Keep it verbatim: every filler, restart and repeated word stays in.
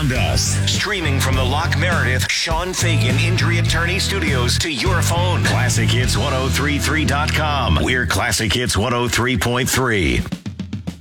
beyond us. Streaming from the Lock Meredith Sean Fagan Injury Attorney Studios to your phone. classic hits ten thirty-three dot com. We're Classic Hits one oh three point three.